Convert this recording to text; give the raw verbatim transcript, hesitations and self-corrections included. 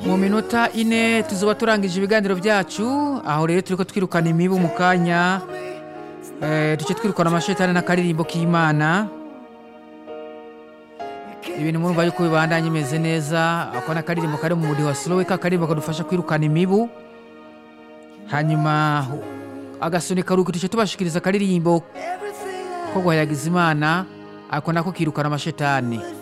mu minota ine tuzoba turangije ibiganiro byacu aho rero turiko twirukana imibu mu kanya eh duce twirukana amashetani n'akaririmbo k'Imana ibintu murumva yuko bibandanye imeze neza ako n'akaririmbo kari mu mudi wa slow ka karirimbo kadufasha kwirukana imibu hanyuma agasoni karuko tuce tubashikiriza akaririmbo ko guhayagiza Imana ako nako kirukana amashetani